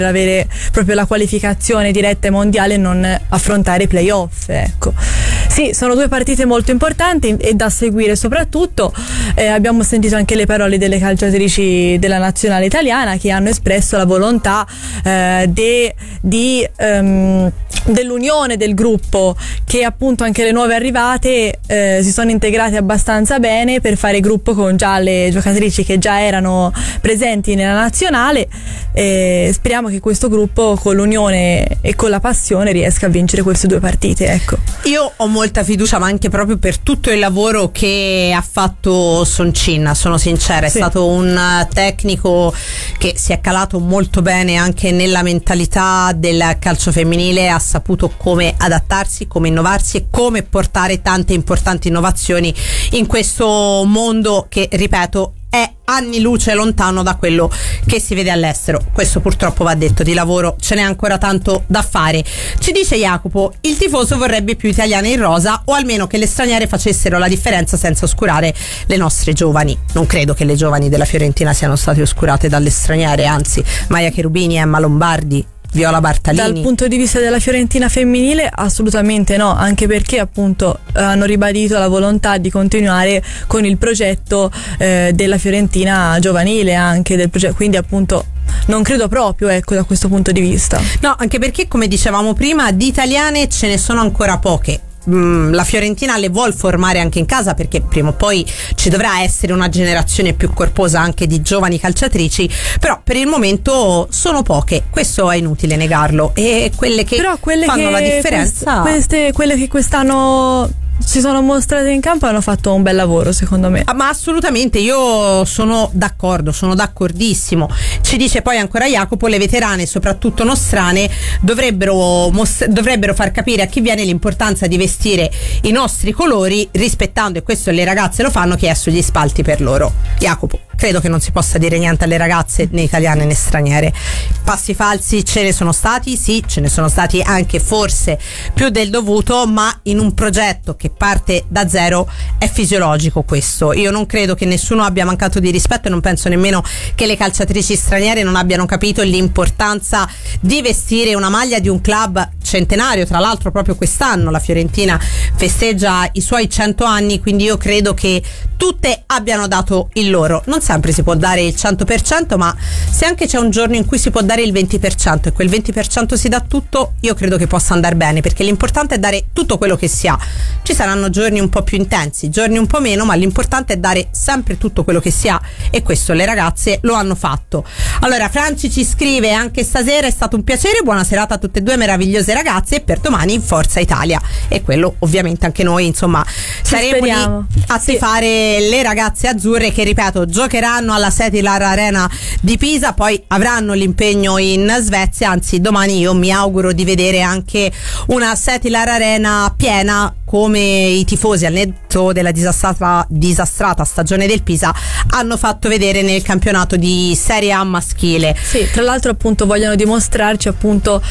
avere proprio la qualificazione diretta ai mondiali e non affrontare i playoff, ecco. Sì, sono due partite molto importanti e da seguire soprattutto. Abbiamo sentito anche le parole delle calciatrici della nazionale italiana che hanno espresso la volontà dell'unione del gruppo, che appunto anche le nuove arrivate si sono integrate abbastanza bene per fare gruppo con già le giocatrici che già erano presenti nella nazionale. Speriamo che questo gruppo con l'unione e con la passione riesca a vincere queste due partite, ecco. Io ho molta fiducia, ma anche proprio per tutto il lavoro che ha fatto Soncin, sono sincera, sì. È stato un tecnico che si è calato molto bene anche nella mentalità del calcio femminile, ha saputo come adattarsi, come innovarsi e come portare tante importanti innovazioni in questo mondo che, ripeto, è anni luce lontano da quello che si vede all'estero. Questo purtroppo va detto, di lavoro ce n'è ancora tanto da fare. Ci dice Jacopo: il tifoso vorrebbe più italiane in rosa, o almeno che le straniere facessero la differenza senza oscurare le nostre giovani. Non credo che le giovani della Fiorentina siano state oscurate dalle straniere, anzi, Maia Cherubini, Emma Lombardi, Viola Bartalini. Dal punto di vista della Fiorentina femminile assolutamente no, anche perché appunto hanno ribadito la volontà di continuare con il progetto della Fiorentina giovanile, anche del progetto, quindi appunto non credo proprio, ecco, da questo punto di vista. No, anche perché, come dicevamo prima, di italiane ce ne sono ancora poche. La Fiorentina le vuol formare anche in casa, perché prima o poi ci dovrà essere una generazione più corposa anche di giovani calciatrici, però per il momento sono poche, questo è inutile negarlo, e quelle che fanno la differenza, quelle che quest'anno si sono mostrate in campo hanno fatto un bel lavoro, secondo me. Ma assolutamente, io sono d'accordo, sono d'accordissimo. Ci dice poi ancora Jacopo: le veterane, soprattutto nostrane, dovrebbero far capire a chi viene l'importanza di vestire i nostri colori, rispettando, e questo le ragazze lo fanno, chi è sugli spalti per loro. Jacopo, credo che non si possa dire niente alle ragazze, né italiane né straniere. Passi falsi ce ne sono stati, sì, ce ne sono stati anche forse più del dovuto, ma in un progetto che parte da zero è fisiologico questo. Io non credo che nessuno abbia mancato di rispetto, e non penso nemmeno che le calciatrici straniere non abbiano capito l'importanza di vestire una maglia di un club centenario. Tra l'altro proprio quest'anno la Fiorentina festeggia i suoi 100 anni, quindi io credo che tutte abbiano dato il loro. Non sempre si può dare il 100%, ma se anche c'è un giorno in cui si può dare il 20% e quel 20% si dà tutto, io credo che possa andare bene, perché l'importante è dare tutto quello che si ha. Ci saranno giorni un po' più intensi, giorni un po' meno, ma l'importante è dare sempre tutto quello che si ha, e questo le ragazze lo hanno fatto. Allora Franci ci scrive: anche stasera è stato un piacere, buona serata a tutte e due meravigliose ragazze, e per domani Forza Italia. E quello ovviamente anche noi, insomma, saremo lì a tifare le ragazze azzurre, che, ripeto, giocheranno alla Setilar Arena di Pisa, poi avranno l'impegno in Svezia. Anzi, domani io mi auguro di vedere anche una Setilar Arena piena, come i tifosi, al netto della disastrata stagione del Pisa, hanno fatto vedere nel campionato di Serie A maschile. Sì, tra l'altro appunto vogliono dimostrarci, appunto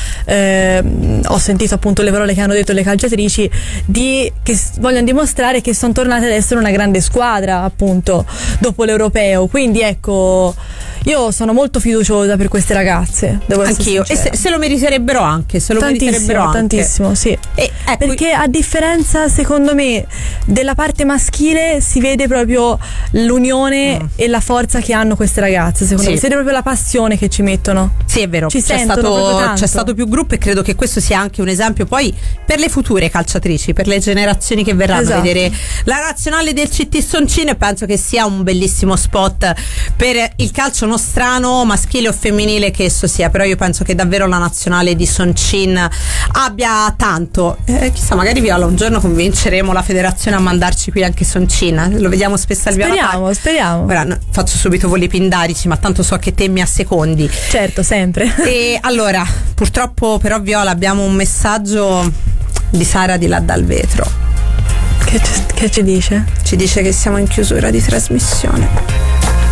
ho sentito appunto le parole che hanno detto le calciatrici, che vogliono dimostrare che sono tornate ad essere una grande squadra, appunto, dopo l'Europeo. Quindi ecco, io sono molto fiduciosa per queste ragazze, devo essere anch'io, sincera. e se lo meriterebbero anche, tantissimo, sì. Ecco, perché a differenza, secondo me, della parte maschile, si vede proprio l'unione e la forza che hanno queste ragazze, secondo me. Si vede proprio la passione che ci mettono. Sì, è vero, c'è stato più gruppo, e credo che questo sia anche un esempio poi per le future calciatrici, per le generazioni che verranno, esatto, a vedere la nazionale del CT Soncino, e penso che sia un bellissimo spot per il calcio nostrano, maschile o femminile che esso sia. Però io penso che davvero la nazionale di Soncin abbia tanto, chissà, magari Viola un giorno convinceremo la federazione a mandarci qui anche Soncin, lo vediamo spesso al Viola. Speriamo. Ora faccio subito voli pindarici, ma tanto so che te mi assecondi. Certo, sempre. E allora, purtroppo però, Viola, abbiamo un messaggio di Sara di là dal vetro. Che ci dice? Ci dice che siamo in chiusura di trasmissione.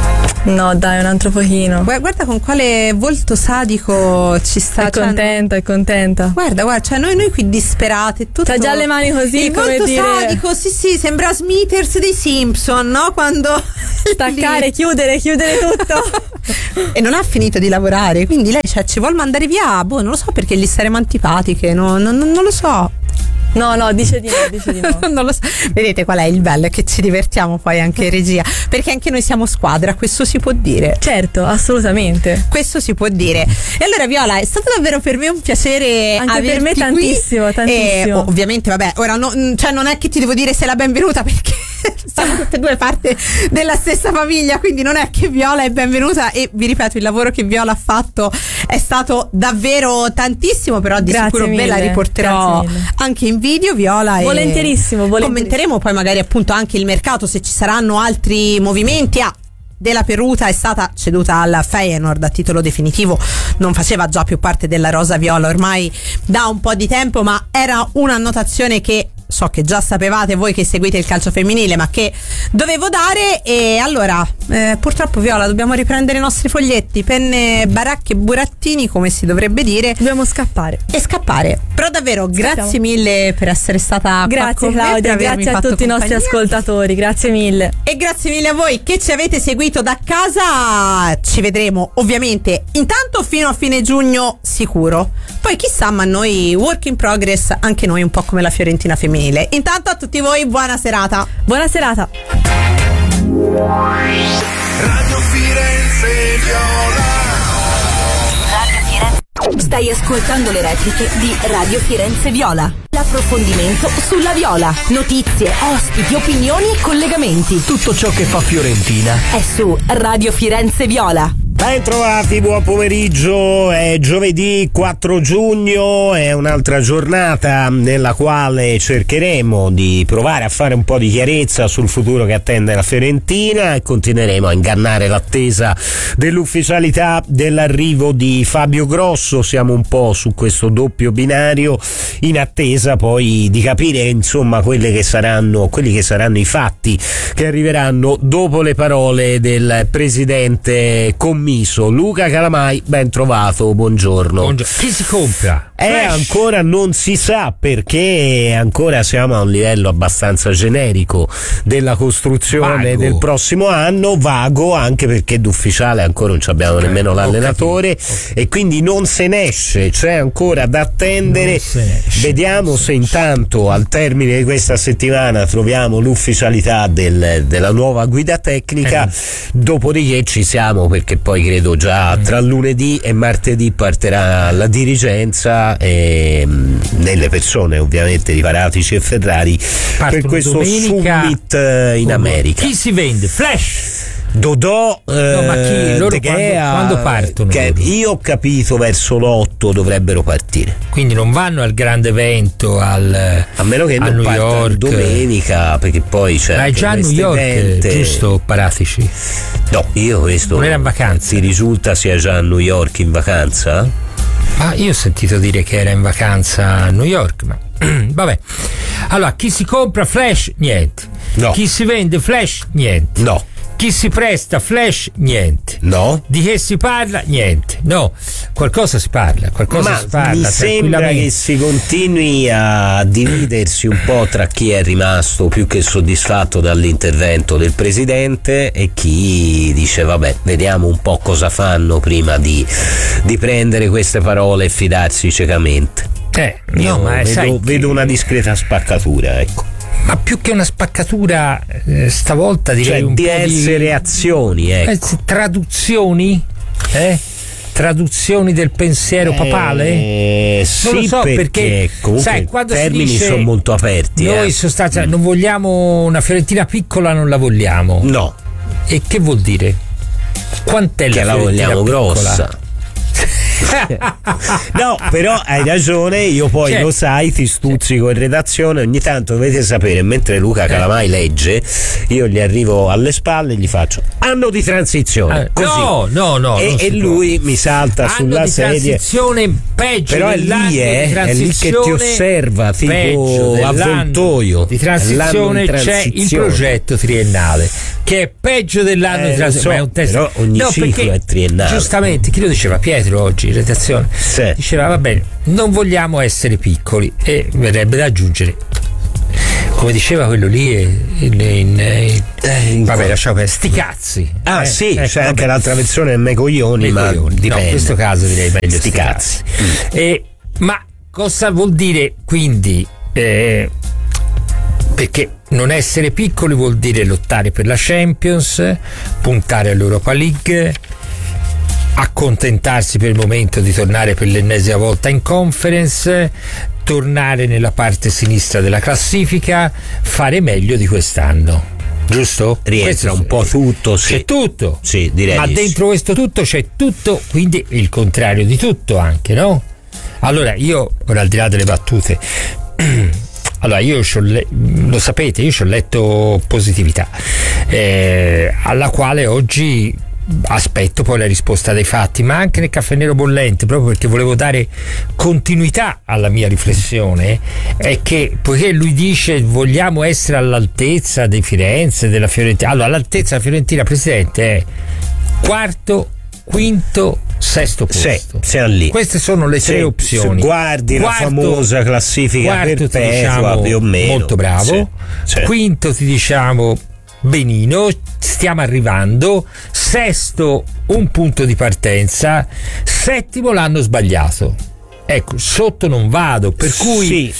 No, dai, un altro pochino. Guarda con quale volto sadico ci sta. È contenta. Guarda, cioè noi qui disperate. Tutto. C'ha già le mani così, il come volto dire. sadico, sì, sembra Smithers dei Simpson, no? Quando staccare, chiudere tutto. E non ha finito di lavorare, quindi lei ci vuol mandare via. Non lo so perché gli saremo antipatiche, non lo so. No, dice di no. Non lo so. Vedete qual è il bello? È che ci divertiamo poi anche in regia, perché anche noi siamo squadra, questo si può dire. Certo, assolutamente. Questo si può dire. E allora Viola, è stato davvero per me un piacere anche per me tantissimo. Ovviamente, vabbè, ora cioè non è che ti devo dire sei la benvenuta, perché siamo tutte e due parte della stessa famiglia, quindi non è che Viola è benvenuta, e vi ripeto, il lavoro che Viola ha fatto è stato davvero tantissimo, però di sicuro ve la riporterò anche in video, Viola, volentierissimo. Commenteremo poi magari appunto anche il mercato, se ci saranno altri movimenti. Della Peruta è stata ceduta al Feyenoord a titolo definitivo, non faceva già più parte della rosa viola ormai da un po' di tempo, ma era un'annotazione che so che già sapevate voi che seguite il calcio femminile, ma che dovevo dare. E allora purtroppo Viola, dobbiamo riprendere i nostri foglietti, penne, baracche, burattini, come si dovrebbe dire. Dobbiamo scappare. Però davvero grazie mille per essere stata qua con Claudia, me, grazie a tutti i nostri ascoltatori, grazie mille. E grazie mille a voi che ci avete seguito da casa. Ci vedremo ovviamente intanto fino a fine giugno sicuro, poi chissà, ma noi work in progress, anche noi un po' come la Fiorentina femminile. Intanto a tutti voi buona serata. Buona serata. Radio Firenze Viola. Stai ascoltando le repliche di Radio Firenze Viola. L'approfondimento sulla Viola. Notizie, ospiti, opinioni e collegamenti. Tutto ciò che fa Fiorentina è su Radio Firenze Viola. Ben trovati, buon pomeriggio, è giovedì 4 giugno, è un'altra giornata nella quale cercheremo di provare a fare un po' di chiarezza sul futuro che attende la Fiorentina e continueremo a ingannare l'attesa dell'ufficialità dell'arrivo di Fabio Grosso. Siamo un po' su questo doppio binario in attesa poi di capire insomma quelli che saranno i fatti che arriveranno dopo le parole del presidente commisso. Luca Calamai, ben trovato, buongiorno. Chi si compra? Ancora non si sa, perché ancora siamo a un livello abbastanza generico della costruzione del prossimo anno, vago anche perché d'ufficiale ancora non abbiamo nemmeno l'allenatore, e quindi non se ne esce, c'è ancora da attendere. Vediamo se intanto al termine di questa settimana troviamo l'ufficialità della nuova guida tecnica, dopodiché ci siamo, perché poi credo già tra lunedì e martedì partirà la dirigenza e nelle persone ovviamente di Paratici e Ferrari per questo summit in America. Chi si vende? Flash! Dodò, no, ma chi? Loro quando partono? Io ho capito verso l'8 dovrebbero partire. Quindi non vanno al grande evento a meno che non New partano York domenica, perché poi c'è. Ma è già a New York, giusto, Paratici? No, io questo non era in vacanza. Ti risulta sia già a New York in vacanza? Ah, io ho sentito dire che era in vacanza a New York, ma vabbè. Allora, chi si compra Flash? Niente. No. Chi si vende Flash? Niente. No. Chi si presta Flash? Niente. No. Di che si parla? Niente. No. Qualcosa si parla, mi sembra che si continui a dividersi un po' tra chi è rimasto più che soddisfatto dall'intervento del presidente e chi dice vabbè, vediamo un po' cosa fanno prima di prendere queste parole e fidarsi ciecamente. Vedo una discreta spaccatura, ecco. Ma più che una spaccatura, stavolta direi un diverse po' reazioni, ecco. Traduzioni del pensiero papale? Sì, non lo so, perché comunque sai, quando i termini si dice, sono molto aperti. Noi sostanzialmente non vogliamo una Fiorentina piccola, non la vogliamo. No. E che vuol dire? Quant'è che la vogliamo piccola? grossa? No, però hai ragione, io poi lo sai, ti stuzzico in redazione, ogni tanto dovete sapere, mentre Luca Calamai legge, io gli arrivo alle spalle e gli faccio anno di transizione, così. No, e lui mi salta anno sulla di sedia, transizione peggio, però è lì che ti osserva tipo avvoltoio di transizione. C'è il progetto triennale che è peggio dell'anno di transizione, so, è un testo, però ogni ciclo è triennale. Giustamente, chi lo diceva? Pietro oggi in redazione, sì. Diceva va bene, non vogliamo essere piccoli, e verrebbe da aggiungere, come diceva quello lì vabbè, lasciamo perdere, sti cazzi. Sì, c'è anche l'altra versione me coglioni, ma dipende. No, in questo caso direi meglio sti cazzi. Ma cosa vuol dire quindi? Perché non essere piccoli vuol dire lottare per la Champions, puntare all'Europa League, accontentarsi per il momento di tornare per l'ennesima volta in Conference, tornare nella parte sinistra della classifica, fare meglio di quest'anno. Giusto? Rientra un po' tutto, sì. C'è tutto. Sì, direi. Ma dentro questo tutto c'è tutto, quindi il contrario di tutto anche, no? Allora io, ora al di là delle battute, allora io lo sapete, io ci ho letto Positività, alla quale oggi aspetto poi la risposta dei fatti, ma anche nel Caffè Nero Bollente, proprio perché volevo dare continuità alla mia riflessione, è che poiché lui dice vogliamo essere all'altezza di Firenze, della Fiorentina, allora all'altezza della Fiorentina, Presidente, è quarto, quinto, sesto posto. Siamo lì. Queste sono le tre opzioni. Guardi la famosa classifica perpetua, diciamo, più o meno. Molto bravo. Sì. Quinto ti diciamo benino, stiamo arrivando. Sesto un punto di partenza. Settimo l'hanno sbagliato. Ecco, sotto non vado, per cui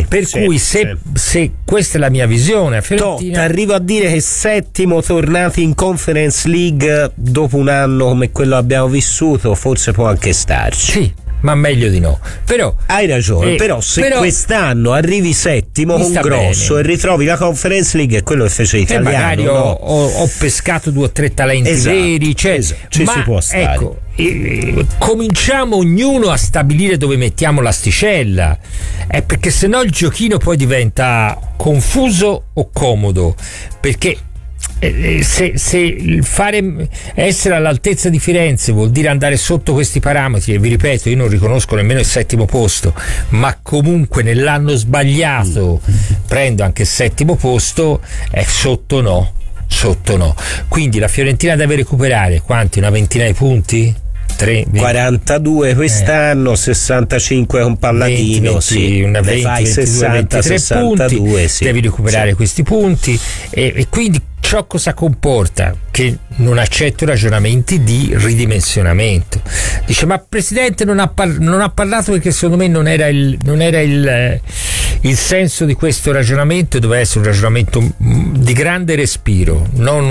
se questa è la mia visione, Fiorentina, arrivo a dire che settimo tornati in Conference League dopo un anno come quello abbiamo vissuto, forse può anche starci. Sì, ma meglio di no. Però hai ragione, però se quest'anno arrivi settimo con grosso bene, e ritrovi la Conference League, è quello che fece Italiano, magari ho pescato 2 o 3 talenti veri, ci si può stare. Ecco, cominciamo ognuno a stabilire dove mettiamo l'asticella, perché sennò il giochino poi diventa confuso o comodo, perché se essere all'altezza di Firenze vuol dire andare sotto questi parametri, e vi ripeto, io non riconosco nemmeno il settimo posto, ma comunque nell'anno sbagliato prendo anche il settimo posto, sotto no. Quindi la Fiorentina deve recuperare quanti? Una ventina di punti? 42 quest'anno, 65 con Palladino, una 20, 60, 62 punti, sì, devi recuperare questi punti, e quindi ciò cosa comporta? Che non accetto ragionamenti di ridimensionamento. Dice, ma Presidente non ha parlato perché secondo me non era il senso di questo ragionamento, doveva essere un ragionamento di grande respiro,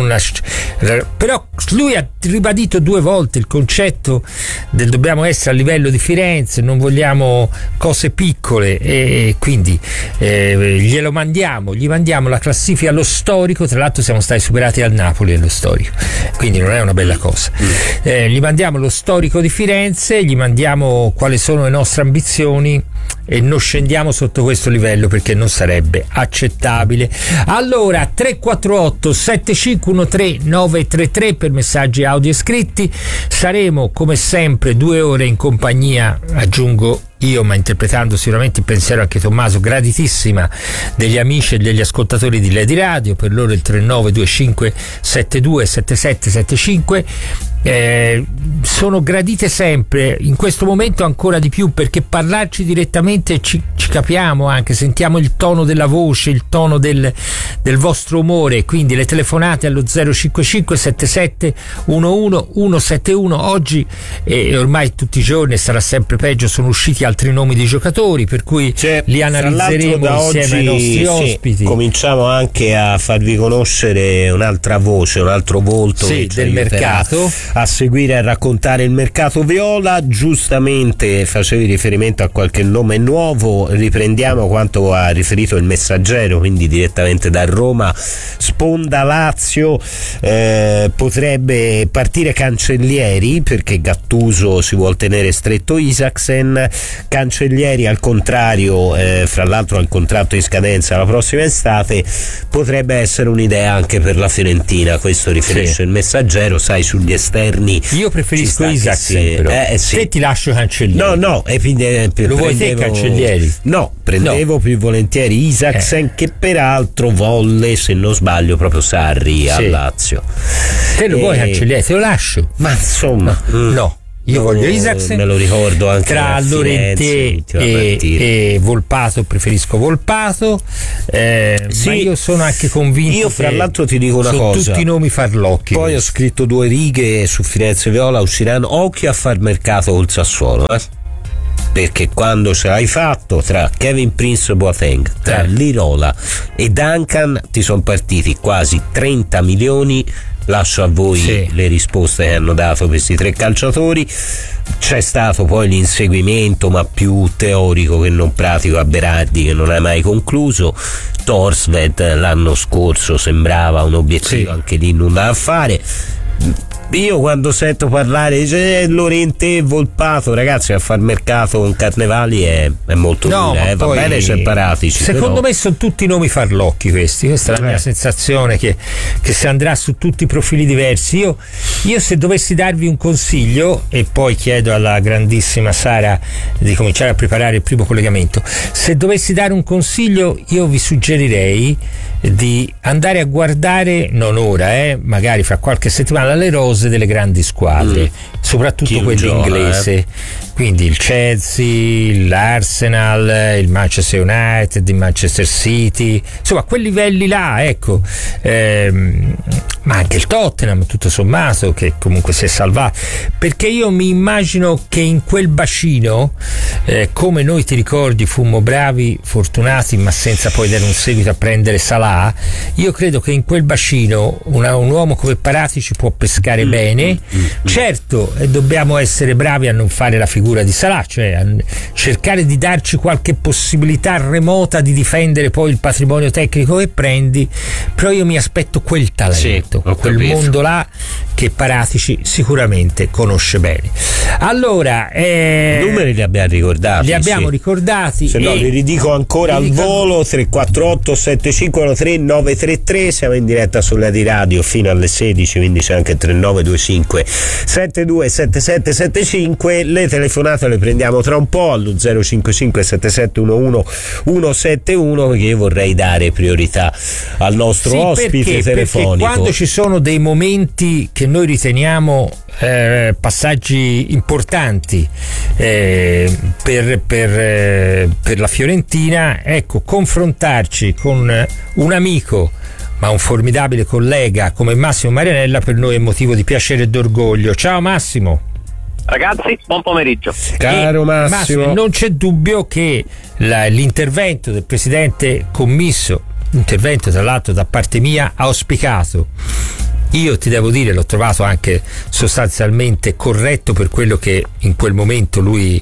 però lui ha ribadito 2 volte il concetto del dobbiamo essere a livello di Firenze, non vogliamo cose piccole, e quindi gli mandiamo la classifica allo storico. Tra l'altro siamo stati superati al Napoli allo storico, quindi non è una bella cosa. Gli mandiamo lo storico di Firenze, gli mandiamo quali sono le nostre ambizioni, e non scendiamo sotto questo livello perché non sarebbe accettabile. Allora 348 7513 933 per messaggi audio e scritti. Saremo come sempre 2 ore in compagnia, aggiungo io, ma interpretando sicuramente il pensiero anche Tommaso, graditissima, degli amici e degli ascoltatori di Lady Radio. Per loro il 3925 72 77 75. Sono gradite sempre, in questo momento ancora di più, perché parlarci direttamente ci capiamo, anche sentiamo il tono della voce, il tono del vostro umore. Quindi le telefonate allo 055 77 11 171. Oggi ormai tutti i giorni, sarà sempre peggio, sono usciti altri nomi di giocatori, per cui li analizzeremo insieme ai nostri ospiti. Cominciamo anche a farvi conoscere un'altra voce, un altro volto del mercato. a seguire e a raccontare il mercato viola. Giustamente facevi riferimento a qualche nome nuovo, riprendiamo quanto ha riferito il Messaggero, quindi direttamente da Roma. Sponda Lazio, potrebbe partire Cancellieri perché Gattuso si vuol tenere stretto Isaksen. Cancellieri al contrario, fra l'altro ha il contratto in scadenza la prossima estate, potrebbe essere un'idea anche per la Fiorentina, questo riferisce il Messaggero. Sai, sugli esterni io preferisco Isaksen, però sì. Te ti lascio Cancellieri. No, lo vuoi te Cancellieri? No, prendevo più volentieri Isaksen, che peraltro volle, se non sbaglio, proprio Sarri a Lazio. Te lo vuoi Cancellieri? Te lo lascio, ma insomma no. Io voglio Isaksen, me lo ricordo anche tra Llorente e Volpato, preferisco Volpato, ma io sono anche convinto. Io fra l'altro ti dico una cosa, tutti i nomi farlocchi. Poi ho scritto 2 righe su Firenze Viola, usciranno, occhio a far mercato col Sassuolo, perché quando ce l'hai fatto tra Kevin Prince Boateng, tra Lirola e Duncan, ti sono partiti quasi 30 milioni. Lascio a voi le risposte che hanno dato questi 3 calciatori. C'è stato poi l'inseguimento, ma più teorico che non pratico, a Berardi, che non ha mai concluso. Torsved l'anno scorso sembrava un obiettivo anche lì non da fare. Io quando sento parlare dice Llorente e Volpato, ragazzi, a far mercato con Carnevali è molto dura, va bene, c'è Paratici, secondo me sono tutti nomi farlocchi questa è la mia sensazione, che si andrà su tutti i profili diversi. Io se dovessi darvi un consiglio, e poi chiedo alla grandissima Sara di cominciare a preparare il primo collegamento, se dovessi dare un consiglio io vi suggerirei di andare a guardare, non ora, magari fra qualche settimana, le rose delle grandi squadre, soprattutto quelle inglese, quindi il Chelsea, l'Arsenal, il Manchester United, il Manchester City, insomma quei livelli là, ecco, ma anche il Tottenham tutto sommato, che comunque si è salvato, perché io mi immagino che in quel bacino, come noi, ti ricordi, fummo bravi, fortunati, ma senza poi dare un seguito a prendere Salah, io credo che in quel bacino un uomo come Paratici può pescare bene. Certo, dobbiamo essere bravi a non fare la figura di Salah, cioè a cercare di darci qualche possibilità remota di difendere poi il patrimonio tecnico che prendi, però io mi aspetto quel talento, quel mondo là che Paratici sicuramente conosce bene. Allora, i numeri li abbiamo ricordati. Li abbiamo ricordati. Se no, li ridico ancora al volo: 348 7513 933. Siamo in diretta sulla di radio fino alle 16, quindi c'è anche 3925 727775. Le telefonate le prendiamo tra un po' allo 055 7711 171, perché io vorrei dare priorità al nostro ospite telefonico. Perché quando ci sono dei momenti che noi riteniamo passaggi importanti per la Fiorentina, ecco, confrontarci con un amico ma un formidabile collega come Massimo Marianella per noi è motivo di piacere e d'orgoglio. Ciao Massimo. Ragazzi, buon pomeriggio. Caro Massimo, non c'è dubbio che l'intervento del presidente commisso, intervento tra l'altro da parte mia auspicato, io ti devo dire l'ho trovato anche sostanzialmente corretto per quello che in quel momento lui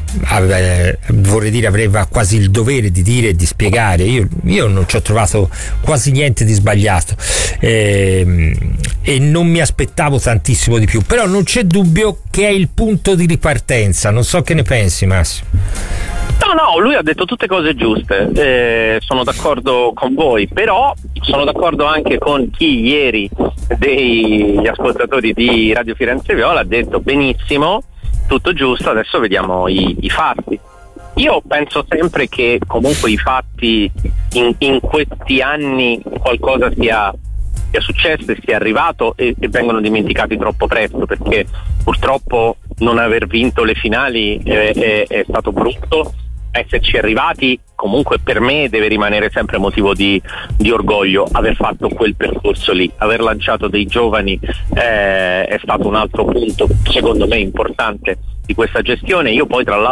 aveva quasi il dovere di dire e di spiegare. Io non ci ho trovato quasi niente di sbagliato, e non mi aspettavo tantissimo di più, però non c'è dubbio che è il punto di ripartenza. Non so che ne pensi, Massimo. No, lui ha detto tutte cose giuste, sono d'accordo con voi, però sono d'accordo anche con chi ieri degli ascoltatori di Radio Firenze Viola ha detto benissimo, tutto giusto, adesso vediamo i fatti. Io penso sempre che comunque i fatti in questi anni qualcosa sia successo e sia arrivato e vengono dimenticati troppo presto, perché purtroppo non aver vinto le finali è stato brutto. Esserci arrivati comunque per me deve rimanere sempre motivo di orgoglio. Aver fatto quel percorso lì, aver lanciato dei giovani è stato un altro punto secondo me importante di questa gestione. Io poi tra l'altro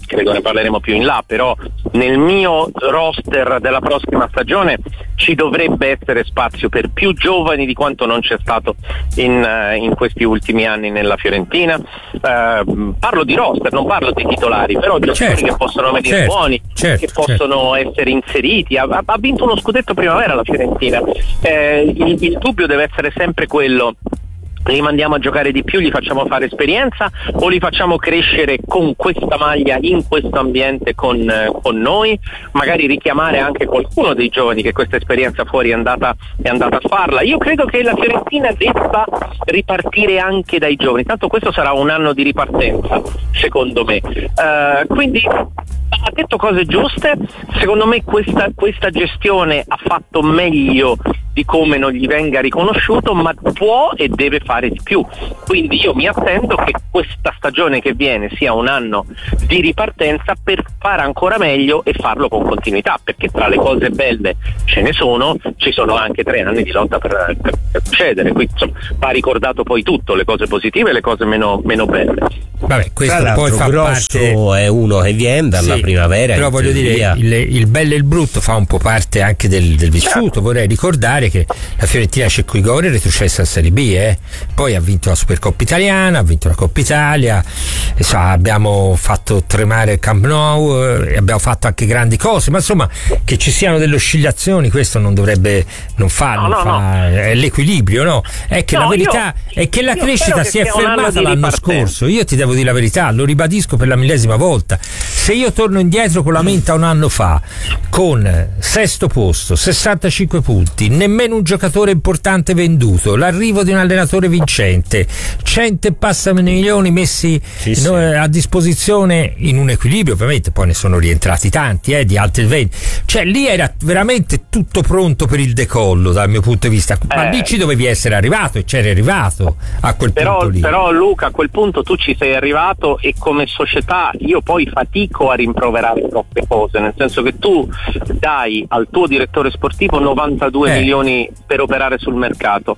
credo ne parleremo più in là, però nel mio roster della prossima stagione ci dovrebbe essere spazio per più giovani di quanto non c'è stato in questi ultimi anni nella Fiorentina. Parlo di roster, non parlo di titolari, però giocatori che possono venire buoni, che possono essere inseriti. Ha vinto uno scudetto primavera la Fiorentina. Il dubbio deve essere sempre quello: li mandiamo a giocare di più, gli facciamo fare esperienza o li facciamo crescere con questa maglia, in questo ambiente con noi, magari richiamare anche qualcuno dei giovani che questa esperienza fuori è andata a farla. Io credo che la Fiorentina debba ripartire anche dai giovani, tanto questo sarà un anno di ripartenza secondo me, quindi ha detto cose giuste. Secondo me questa gestione ha fatto meglio di come non gli venga riconosciuto, ma può e deve fare di più. Quindi io mi attendo che questa stagione che viene sia un anno di ripartenza per fare ancora meglio e farlo con continuità, perché tra le cose belle ci sono anche 3 anni di lotta per accedere, quindi insomma, va ricordato poi tutto, le cose positive e le cose meno belle. Vabbè, questo poi fa Grosso parte, è uno che viene dalla primavera, però voglio dire il bello e il brutto fa un po' parte anche del vissuto. Vorrei ricordare che la Fiorentina Cecco Igori è retrocessa a Serie B, poi ha vinto la Supercoppa italiana, ha vinto la Coppa Italia, abbiamo fatto tremare il Camp Nou, abbiamo fatto anche grandi cose, ma insomma che ci siano delle oscillazioni questo non dovrebbe è l'equilibrio, no? È che la verità è che la crescita si è fermata l'anno scorso. Io ti devo dire la verità, lo ribadisco per la 1000ª volta: se io torno indietro con la Menta un anno fa, con 6º posto, 65 punti, nemmeno un giocatore importante venduto, l'arrivo di un allenatore vincente, 100 e passa milioni messi a disposizione in un equilibrio, ovviamente poi ne sono rientrati tanti di altri 20, cioè lì era veramente tutto pronto per il decollo dal mio punto di vista, ma lì ci dovevi essere arrivato e c'eri arrivato a quel punto lì. Però Luca, a quel punto tu ci sei arrivato e come società io poi fatico a rimproverare troppe cose, nel senso che tu dai al tuo direttore sportivo 92 milioni per operare sul mercato.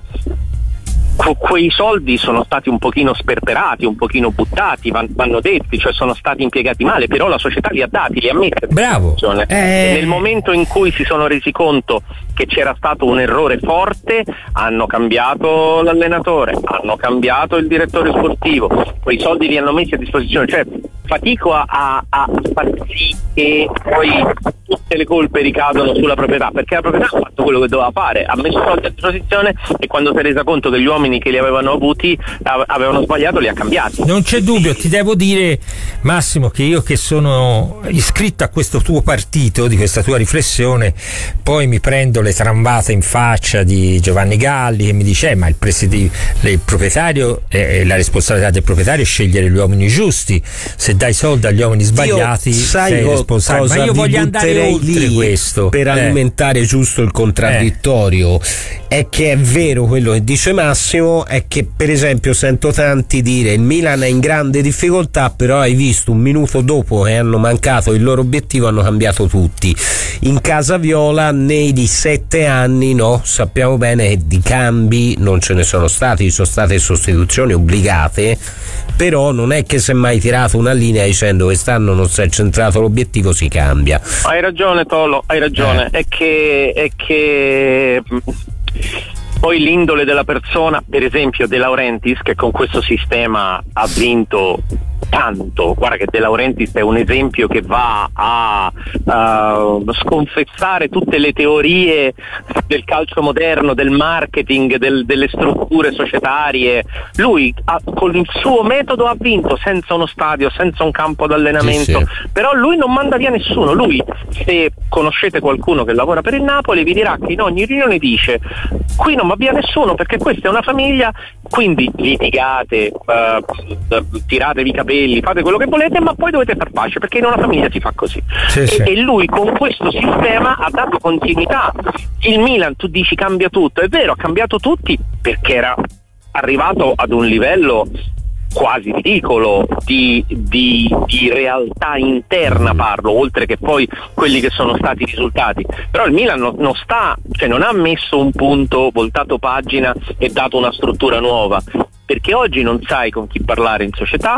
Quei soldi sono stati un pochino sperperati, un pochino buttati, vanno detti, cioè sono stati impiegati male, però la società li ha dati, li ha messi. Bravo. Nel momento in cui si sono resi conto che c'era stato un errore forte, hanno cambiato l'allenatore, hanno cambiato il direttore sportivo, quei soldi li hanno messi a disposizione, cioè fatico a far sì che poi tutte le colpe ricadono sulla proprietà, perché la proprietà ha fatto quello che doveva fare, ha messo soldi a disposizione e quando si è resa conto che gli uomini che li avevano avuti avevano sbagliato li ha cambiati. Non c'è dubbio, ti devo dire Massimo che io che sono iscritto a questo tuo partito, di questa tua riflessione, poi mi prendo le trambate in faccia di Giovanni Galli che mi dice ma il proprietario la responsabilità del proprietario è scegliere gli uomini giusti, se dai soldi agli uomini sbagliati sei responsabile, ma io voglio andare oltre questo per alimentare giusto il contraddittorio. È che è vero quello che dice Massimo, è che per esempio sento tanti dire il Milan è in grande difficoltà, però hai visto un minuto dopo che hanno mancato il loro obiettivo hanno cambiato tutti. In casa viola nei di 7 anni sappiamo bene che di cambi non ce ne sono stati, ci sono state sostituzioni obbligate, però non è che si è mai tirato una linea dicendo quest'anno non si è centrato l'obiettivo, si cambia. Hai ragione Tolo, hai ragione, è che poi l'indole della persona, per esempio De Laurentiis, che con questo sistema ha vinto tanto, guarda che De Laurentiis è un esempio che va a sconfessare tutte le teorie del calcio moderno, del marketing, delle strutture societarie. Lui con il suo metodo ha vinto senza uno stadio, senza un campo d'allenamento, però lui non manda via nessuno. Lui, se conoscete qualcuno che lavora per il Napoli, vi dirà che in ogni riunione dice qui non va via nessuno perché questa è una famiglia, quindi litigate, tiratevi i capelli, fate quello che volete, ma poi dovete far pace perché in una famiglia si fa così. E lui con questo sistema ha dato continuità. Il Milan, tu dici cambia tutto, è vero, ha cambiato tutti perché era arrivato ad un livello quasi ridicolo di realtà interna, parlo, oltre che poi quelli che sono stati i risultati. Però il Milan non ha messo un punto, voltato pagina e dato una struttura nuova, perché oggi non sai con chi parlare in società,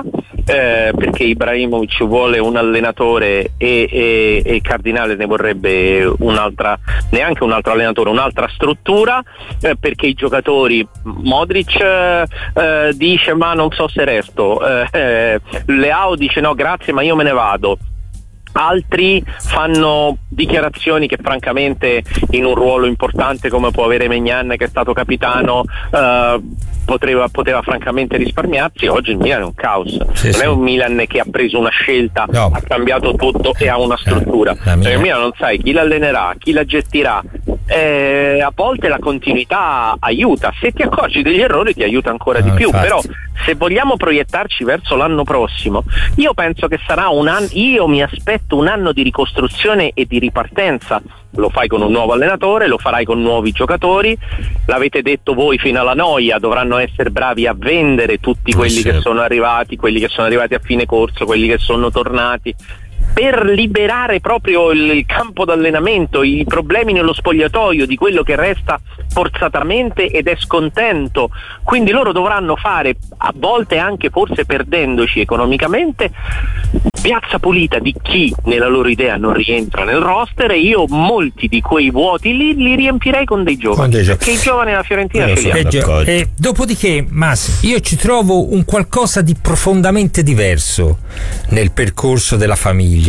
perché Ibrahimovic vuole un allenatore e Cardinale ne vorrebbe un'altra, neanche un altro allenatore, un'altra struttura, perché i giocatori, Modric dice ma non so se resto, Leao dice no grazie ma io me ne vado. Altri fanno dichiarazioni che francamente in un ruolo importante come può avere Maignan, che è stato capitano, poteva francamente risparmiarsi. Oggi il Milan è un caos, non è un Milan che ha preso una scelta, ha cambiato tutto e ha una struttura. Il Milan non sai chi l'allenerà, chi la gestirà. A volte la continuità aiuta, se ti accorgi degli errori ti aiuta ancora di più, però se vogliamo proiettarci verso l'anno prossimo, io penso che sarà un anno, io mi aspetto un anno di ricostruzione e di ripartenza. Lo fai con un nuovo allenatore, lo farai con nuovi giocatori, l'avete detto voi fino alla noia, dovranno essere bravi a vendere tutti quelli che sono arrivati, quelli che sono arrivati a fine corso, quelli che sono tornati, per liberare proprio il campo d'allenamento, i problemi nello spogliatoio di quello che resta forzatamente ed è scontento. Quindi loro dovranno fare, a volte anche forse perdendoci economicamente, piazza pulita di chi nella loro idea non rientra nel roster, e io molti di quei vuoti lì li riempirei con dei giovani, perché i giovani della Fiorentina ce li hanno. Dopodiché, Massimo, io ci trovo un qualcosa di profondamente diverso nel percorso della famiglia.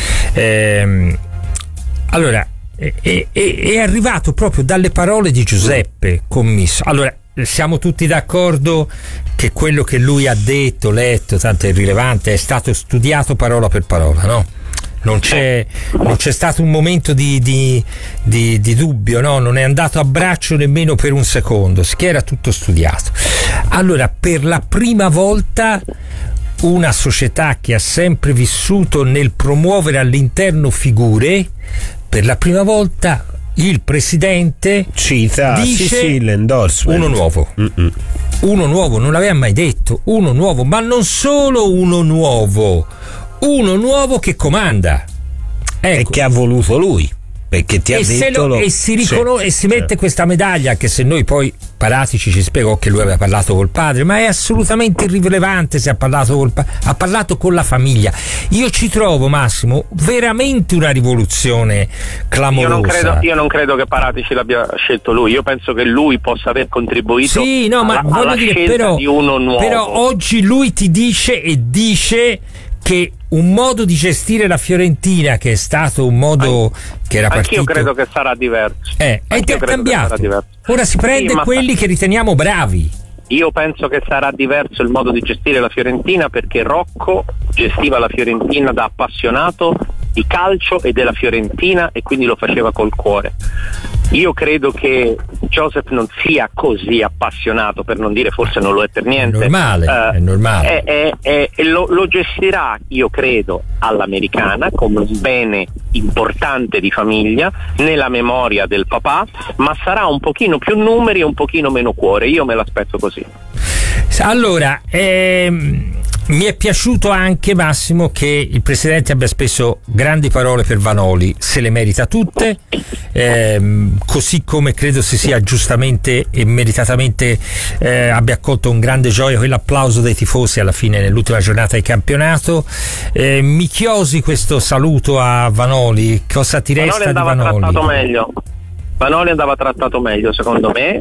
Allora è arrivato proprio dalle parole di Giuseppe Commisso. Allora, siamo tutti d'accordo che quello che lui ha detto, letto, tanto è irrilevante, è stato studiato parola per parola, no? Non c'è stato un momento di dubbio, no? Non è andato a braccio nemmeno per un secondo, che era tutto studiato. Allora, per la prima volta una società che ha sempre vissuto nel promuovere all'interno figure, per la prima volta il presidente cita dice l'endorsement. Uno nuovo, non l'aveva mai detto, uno nuovo, ma non solo uno nuovo che comanda, ecco. E che ha voluto lui, perché ti ha detto e si mette questa medaglia, anche se noi poi Paratici ci spiegò che lui aveva parlato col padre, ma è assolutamente irrilevante se ha parlato con la famiglia. Io ci trovo, Massimo, veramente una rivoluzione clamorosa. Io non credo che Paratici l'abbia scelto lui, io penso che lui possa aver contribuito alla scelta di uno nuovo. Però oggi lui ti dice che un modo di gestire la Fiorentina, che è stato un modo che era partito, anch'io credo che sarà diverso, è cambiato. Ora si prende quelli che riteniamo bravi. Io penso che sarà diverso il modo di gestire la Fiorentina, perché Rocco gestiva la Fiorentina da appassionato di calcio e della Fiorentina, e quindi lo faceva col cuore. Io credo che Joseph non sia così appassionato, per non dire forse non lo è per niente. È normale. Lo gestirà, io credo, all'americana, come un bene importante di famiglia, nella memoria del papà, ma sarà un pochino più numeri e un pochino meno cuore. Io me l'aspetto così. Allora, mi è piaciuto anche, Massimo, che il presidente abbia speso grandi parole per Vanoli, se le merita tutte, così come credo si sia giustamente e meritatamente abbia accolto con grande gioia quell'applauso dei tifosi alla fine, nell'ultima giornata di campionato. Mi chiosi questo saluto a Vanoli, cosa ti resta di Vanoli? Vanoli andava trattato meglio secondo me,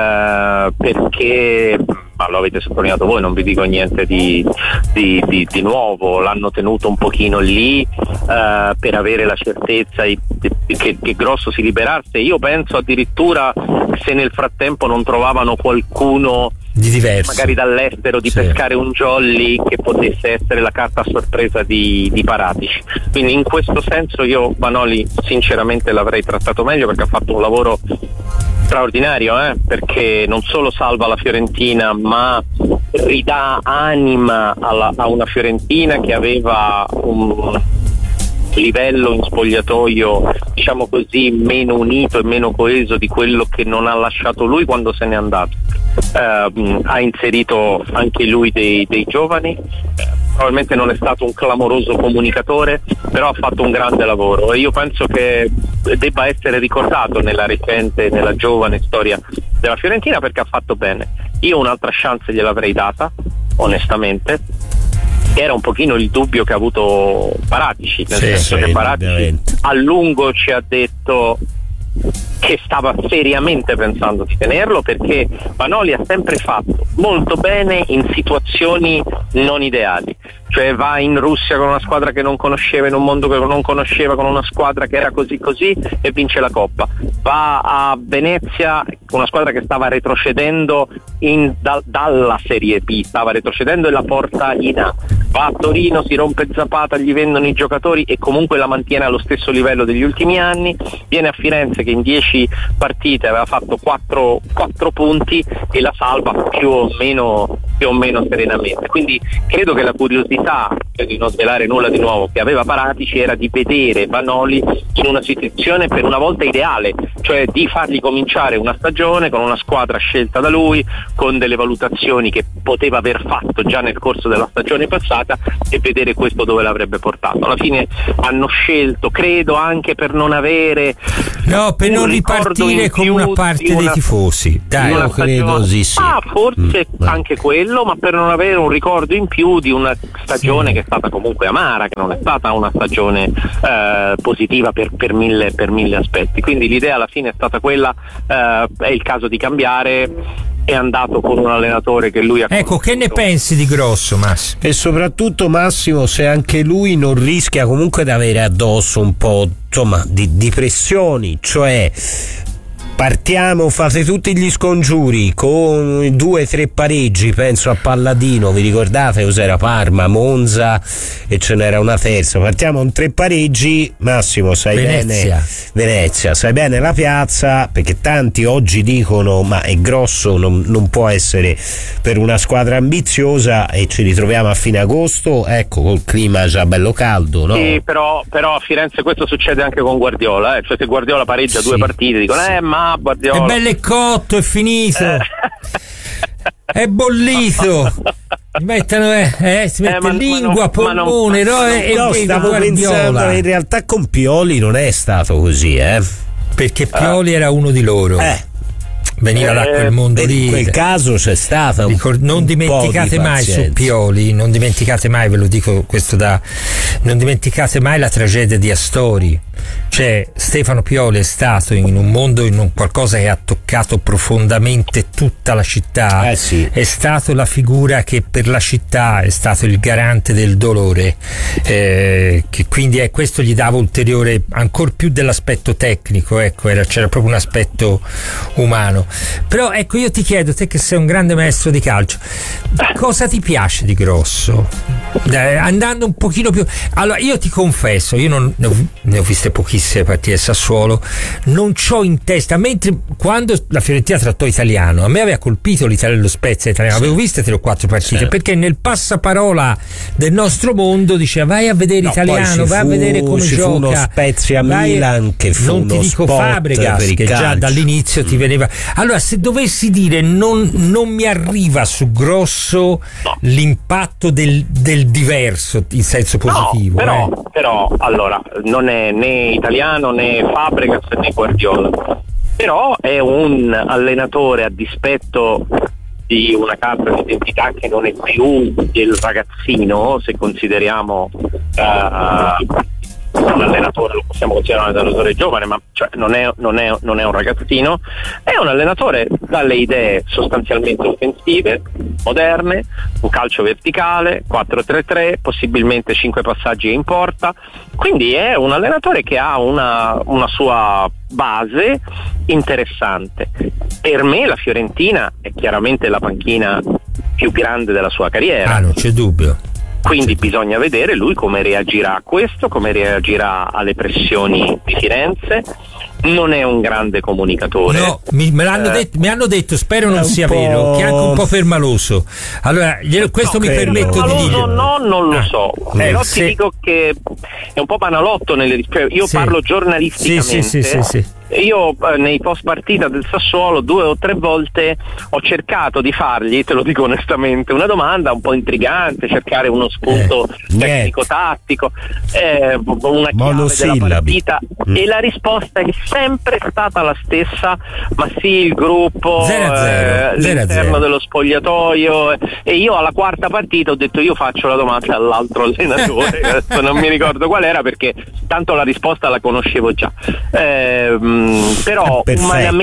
perché, ma lo avete sottolineato voi, non vi dico niente di nuovo, l'hanno tenuto un pochino lì per avere la certezza che Grosso si liberasse. Io penso addirittura, se nel frattempo non trovavano qualcuno di diverso, magari dall'estero, di pescare un jolly che potesse essere la carta a sorpresa di Paratici. Quindi in questo senso io Vanoli sinceramente l'avrei trattato meglio, perché ha fatto un lavoro straordinario, perché non solo salva la Fiorentina, ma ridà anima a una Fiorentina che aveva un livello in spogliatoio, diciamo così, meno unito e meno coeso di quello che non ha lasciato lui quando se n'è andato. Ha inserito anche lui dei giovani, probabilmente non è stato un clamoroso comunicatore, però ha fatto un grande lavoro, e io penso che debba essere ricordato nella giovane storia della Fiorentina, perché ha fatto bene. Io un'altra chance gliel'avrei data, onestamente, era un pochino il dubbio che ha avuto Paratici, nel senso che Paratici a lungo ci ha detto che stava seriamente pensando di tenerlo, perché Vanoli ha sempre fatto molto bene in situazioni non ideali, cioè va in Russia con una squadra che non conosceva, in un mondo che non conosceva, con una squadra che era così e vince la Coppa, va a Venezia con una squadra che stava retrocedendo dalla Serie B, stava retrocedendo e la porta in A, va a Torino, si rompe Zapata, gli vendono i giocatori e comunque la mantiene allo stesso livello degli ultimi anni, viene a Firenze che in 10 partite aveva fatto 4 punti e la salva più o meno serenamente. Quindi credo che la curiosità, di non svelare nulla di nuovo, che aveva Paratici era di vedere Vanoli in una situazione per una volta ideale, cioè di fargli cominciare una stagione con una squadra scelta da lui, con delle valutazioni che poteva aver fatto già nel corso della stagione passata e vedere questo dove l'avrebbe portato. Alla fine hanno scelto, credo anche per non avere per non ripartire con una parte dei tifosi, dai, io credo sì. Forse anche quello, ma per non avere un ricordo in più di una stagione che è stata comunque amara, che non è stata una stagione positiva per mille aspetti. Quindi l'idea alla fine è stata quella, è il caso di cambiare, è andato con un allenatore che lui ha conosciuto. Che ne pensi di Grosso, Massimo? E soprattutto Massimo, se anche lui non rischia comunque di avere addosso un po' di pressioni, cioè partiamo, fate tutti gli scongiuri con 2-3 pareggi, penso a Palladino, vi ricordate cos'era? Parma, Monza e ce n'era una terza, partiamo con 3 pareggi, Massimo, sai Venezia, sai bene la piazza, perché tanti oggi dicono ma è Grosso, non può essere per una squadra ambiziosa, e ci ritroviamo a fine agosto, ecco, col clima già bello caldo, no? Sì, però a Firenze questo succede anche con Guardiola, cioè se Guardiola pareggia 2 partite dicono ma Guardiola. È bello, è cotto, è finito, è bollito. Si mette lingua, polmone, stavo pensando, in realtà con Pioli non è stato così, perché Pioli era uno di loro. Veniva da quel mondo lì. In quel caso c'è stata non dimenticate mai su Pioli, non dimenticate mai, ve lo dico questo non dimenticate mai la tragedia di Astori. Cioè Stefano Pioli è stato in un mondo, in un qualcosa che ha toccato profondamente tutta la città, è stato la figura che per la città è stato il garante del dolore, che quindi questo gli dava ulteriore, ancor più dell'aspetto tecnico, c'era proprio un aspetto umano. Però ecco, io ti chiedo, te che sei un grande maestro di calcio, cosa ti piace di Grosso? Andando un pochino più, allora io ti confesso, io ne ho viste pochissime partite a Sassuolo, non c'ho in testa, mentre quando la Fiorentina trattò Italiano a me aveva colpito lo Spezia italiano, avevo viste 3 o 4 partite, perché nel passaparola del nostro mondo diceva vai a vedere Italiano, vai a vedere come gioca. Fu uno Spezia Milan che fu non ti dico Fabregas che già dall'inizio ti veniva. Allora se dovessi dire non mi arriva su Grosso l'impatto del diverso in senso positivo, però allora non è né Italiano né Fabregas né Guardiola, però è un allenatore, a dispetto di una carta di identità che non è più del ragazzino, se consideriamo un allenatore, lo possiamo considerare un allenatore giovane, ma cioè non è un ragazzino, è un allenatore dalle idee sostanzialmente offensive, moderne, un calcio verticale, 4-3-3, possibilmente 5 passaggi in porta, quindi è un allenatore che ha una sua base interessante. Per me la Fiorentina è chiaramente la panchina più grande della sua carriera. Non c'è dubbio. Quindi bisogna vedere lui come reagirà a questo, come reagirà alle pressioni di Firenze. Non è un grande comunicatore. No, mi hanno detto, spero non sia vero, che è anche un po' permaloso. Allora, questo mi permetto di dire. No, non lo so. Però ti dico che è un po' banalotto nelle risposte. Io parlo giornalisticamente. Sì. Io nei post partita del Sassuolo 2 o 3 volte ho cercato di fargli, te lo dico onestamente, una domanda un po' intrigante, cercare uno spunto tecnico-tattico, una chiave della partita, e la risposta è sempre stata la stessa, ma sì, il gruppo, 0-0, l'interno dello spogliatoio, e io alla quarta partita ho detto io faccio la domanda all'altro allenatore, adesso non mi ricordo qual era perché tanto la risposta la conoscevo già, però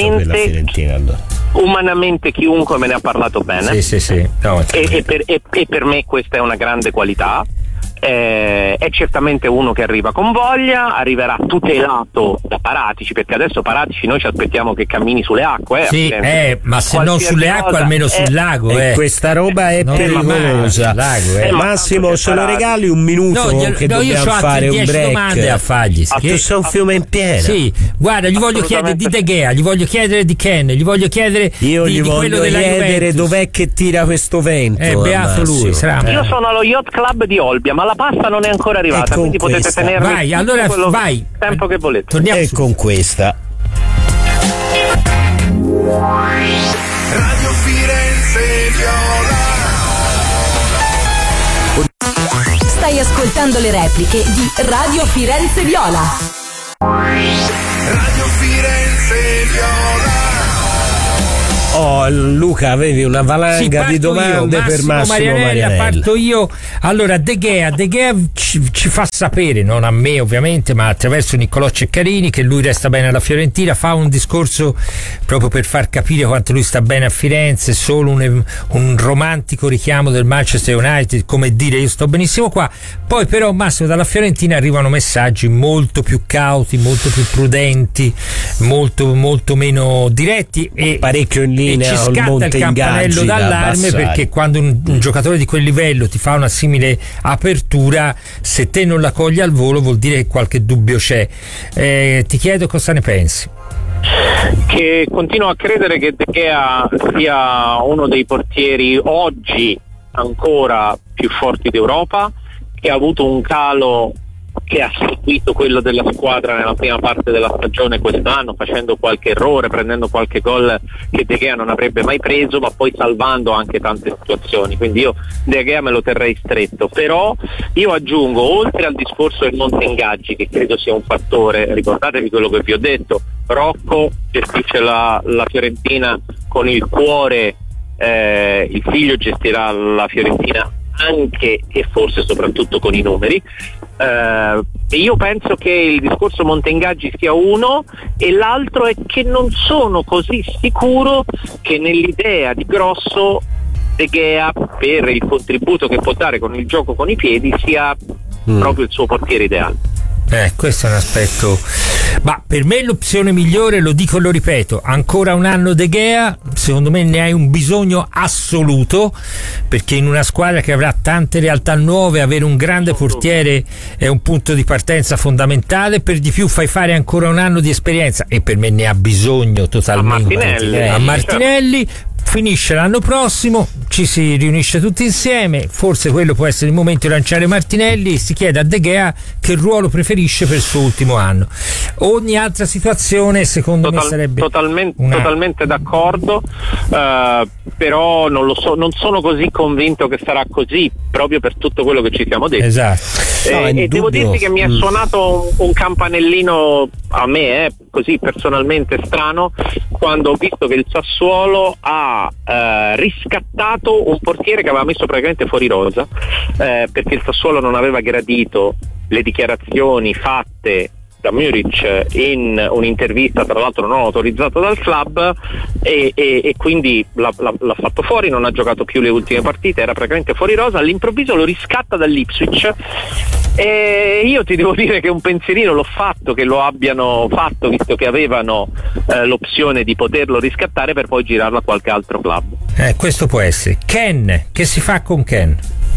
umanamente chiunque me ne ha parlato bene. Sì. No, e per me questa è una grande qualità. È certamente uno che arriva con voglia, arriverà tutelato da Paratici, perché adesso Paratici noi ci aspettiamo che cammini sulle acque, sì, ma se non sulle acque almeno sul lago, questa roba è pericolosa. Massimo, se lo regali un minuto, che dobbiamo fare un break. Domande a fargli. Che c'è un fiume in piena. Sì, guarda, gli voglio chiedere di De Gea, gli voglio chiedere di Ken, gli voglio chiedere io di gli voglio quello della chiedere Juventus. Dov'è che tira questo vento. Beato lui. Io sono allo Yacht Club di Olbia, ma la pasta non è ancora arrivata, quindi potete tenermi vai, allora vai, tempo che volete. Torniamo con questa Radio Firenze Viola. Stai ascoltando le repliche di Radio Firenze Viola. Radio Firenze Viola. Oh, Luca, avevi una valanga di domande per Massimo Marianella. Parto io. Allora, De Gea ci fa sapere, non a me ovviamente, ma attraverso Niccolò Ceccarini, che lui resta bene alla Fiorentina. Fa un discorso proprio per far capire quanto lui sta bene a Firenze, solo un romantico richiamo del Manchester United, come dire io sto benissimo qua. Poi però Massimo, dalla Fiorentina arrivano messaggi molto più cauti, molto più prudenti, molto meno diretti e parecchio in linea e ci scatta il campanello d'allarme, perché quando un giocatore di quel livello ti fa una simile apertura, se te non la cogli al volo vuol dire che qualche dubbio c'è. Ti chiedo cosa ne pensi. Che continuo a credere che De Gea sia uno dei portieri oggi ancora più forti d'Europa, che ha avuto un calo che ha seguito quello della squadra nella prima parte della stagione quest'anno, facendo qualche errore, prendendo qualche gol che De Gea non avrebbe mai preso, ma poi salvando anche tante situazioni. Quindi io De Gea me lo terrei stretto, però io aggiungo, oltre al discorso del monte ingaggi, che credo sia un fattore, ricordatevi quello che vi ho detto, Rocco gestisce la Fiorentina con il cuore, il figlio gestirà la Fiorentina anche e forse soprattutto con i numeri. Io penso che il discorso monte ingaggi sia uno, e l'altro è che non sono così sicuro che nell'idea di Grosso De Gea, per il contributo che può dare con il gioco con i piedi, sia proprio il suo portiere ideale. Questo è un aspetto, ma per me l'opzione migliore, lo dico e lo ripeto, ancora un anno De Gea, secondo me ne hai un bisogno assoluto, perché in una squadra che avrà tante realtà nuove avere un grande portiere è un punto di partenza fondamentale. Per di più fai fare ancora un anno di esperienza, e per me ne ha bisogno totalmente a Martinelli. Finisce l'anno prossimo, ci si riunisce tutti insieme, forse quello può essere il momento di lanciare Martinelli. Si chiede a De Gea che ruolo preferisce per il suo ultimo anno. Ogni altra situazione secondo me sarebbe totalmente d'accordo, però non lo so, non sono così convinto che sarà così, proprio per tutto quello che ci siamo detti. Esatto. E devo dirti che mi è suonato un campanellino a me, così personalmente strano, quando ho visto che il Sassuolo ha riscattato un portiere che aveva messo praticamente fuori rosa, perché il Sassuolo non aveva gradito le dichiarazioni fatte da Muric in un'intervista, tra l'altro non autorizzata dal club, e quindi l'ha fatto fuori, non ha giocato più le ultime partite, era praticamente fuori rosa. All'improvviso lo riscatta dall'Ipswich, e io ti devo dire che un pensierino l'ho fatto che lo abbiano fatto, visto che avevano l'opzione di poterlo riscattare per poi girarlo a qualche altro club. Questo può essere. Ken, che si fa con Ken?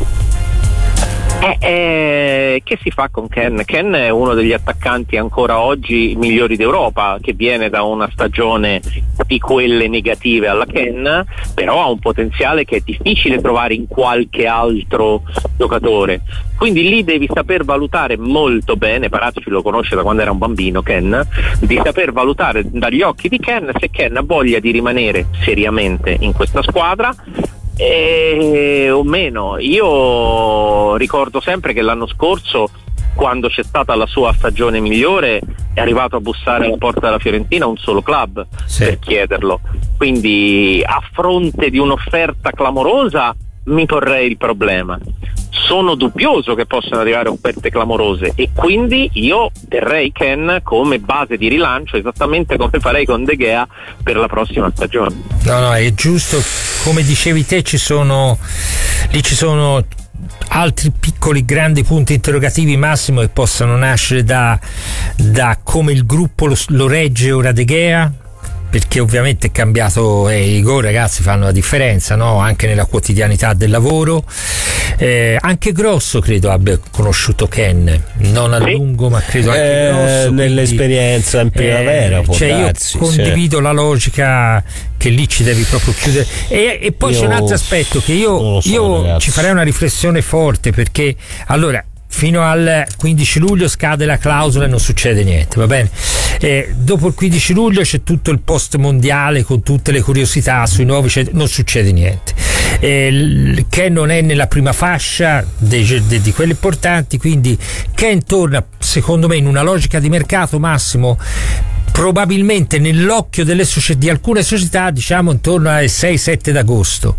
Che si fa con Ken? Ken è uno degli attaccanti ancora oggi migliori d'Europa, che viene da una stagione di quelle negative alla Ken, però ha un potenziale che è difficile trovare in qualche altro giocatore. Quindi lì devi saper valutare molto bene, Paratici lo conosce da quando era un bambino Ken, di saper valutare dagli occhi di Ken se Ken ha voglia di rimanere seriamente in questa squadra o meno. Io ricordo sempre che l'anno scorso quando c'è stata la sua stagione migliore è arrivato a bussare alla porta della Fiorentina un solo club per chiederlo, quindi a fronte di un'offerta clamorosa mi porrei il problema. Sono dubbioso che possano arrivare offerte clamorose e quindi io terrei Ken come base di rilancio, esattamente come farei con De Gea per la prossima stagione. No, è giusto, come dicevi te, ci sono altri piccoli grandi punti interrogativi, Massimo, che possano nascere da come il gruppo lo regge ora De Gea, perché ovviamente è cambiato, i gol, ragazzi, fanno la differenza, no? Anche nella quotidianità del lavoro. Anche Grosso credo abbia conosciuto Ken, non a lungo, ma credo anche Grosso, nell'esperienza in primavera, può darsi, io condivido la logica che lì ci devi proprio chiudere, e poi c'è un altro aspetto che io ci farei una riflessione forte, perché allora fino al 15 luglio scade la clausola e non succede niente, va bene? Dopo il 15 luglio c'è tutto il post mondiale con tutte le curiosità sui nuovi, non succede niente. Ken non è nella prima fascia di quelle importanti, quindi Ken torna secondo me in una logica di mercato, Massimo, probabilmente nell'occhio di alcune società, diciamo intorno al 6-7 d'agosto,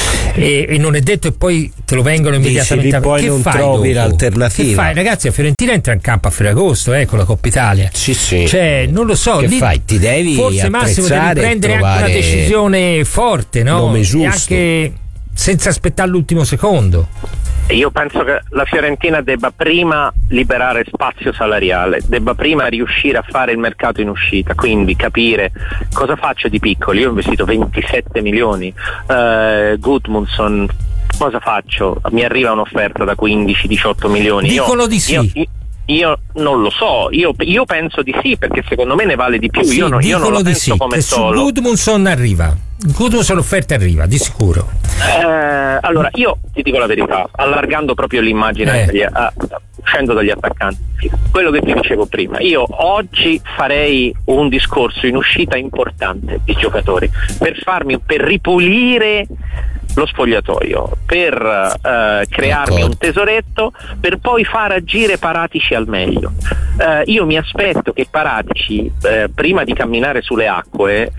e non è detto, e poi te lo vengono immediatamente. Poi che non fai trovi dopo? l'alternativa. Che fai, ragazzi? La Fiorentina entra in campo a Ferragosto con la Coppa Italia. Sì. Cioè, non lo so. Che fai? Ti devi forse Massimo devi prendere anche una decisione forte, no? Nome giusto. E anche senza aspettare l'ultimo secondo. Io penso che la Fiorentina debba prima liberare spazio salariale, debba prima riuscire a fare il mercato in uscita, quindi capire cosa faccio di piccoli. Io ho investito 27 milioni, Gudmundsson, cosa faccio? Mi arriva un'offerta da 15-18 milioni. Dicono di sì. Io non lo so, io penso di sì, perché secondo me ne vale di più. Sì, io non lo penso come che solo. Su Gudmundsson arriva. Gudmundsson l'offerta arriva, di sicuro. Allora, io ti dico la verità, allargando proprio l'immagine, uscendo dagli attaccanti, quello che ti dicevo prima, io oggi farei un discorso in uscita importante di giocatori per ripulire lo spogliatoio, per crearmi un tesoretto, per poi far agire Paratici al meglio. Io mi aspetto che Paratici, prima di camminare sulle acque,